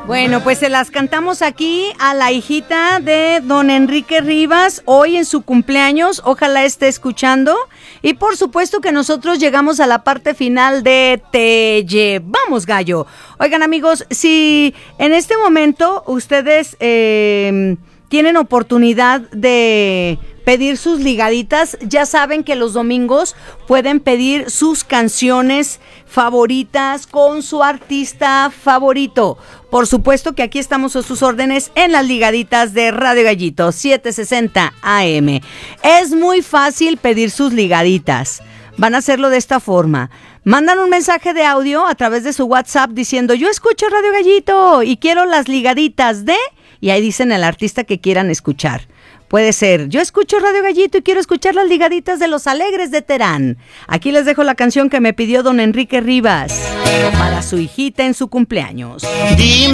Bueno, pues se las cantamos aquí a la hijita de don Enrique Rivas, hoy en su cumpleaños, ojalá esté escuchando. Y por supuesto que nosotros llegamos a la parte final de Te Llevamos Gallo. Oigan amigos, si en este momento ustedes tienen oportunidad de pedir sus ligaditas, ya saben que los domingos pueden pedir sus canciones favoritas con su artista favorito. Por supuesto que aquí estamos a sus órdenes en las ligaditas de Radio Gallito 760 AM. Es muy fácil pedir sus ligaditas. Van a hacerlo de esta forma. Mandan un mensaje de audio a través de su WhatsApp diciendo: yo escucho Radio Gallito y quiero las ligaditas de... Y ahí dicen el artista que quieran escuchar. Puede ser, yo escucho Radio Gallito y quiero escuchar las ligaditas de Los Alegres de Terán. Aquí les dejo la canción que me pidió don Enrique Rivas para su hijita en su cumpleaños. Dime